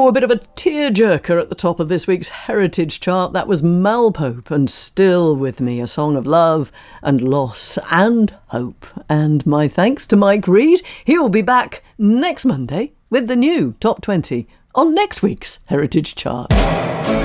Oh, a bit of a tearjerker at the top of this week's Heritage Chart. That was Mal Pope and Still With Me, a song of love and loss and hope. And my thanks to Mike Reid. He'll be back next Monday with the new Top 20 on next week's Heritage Chart.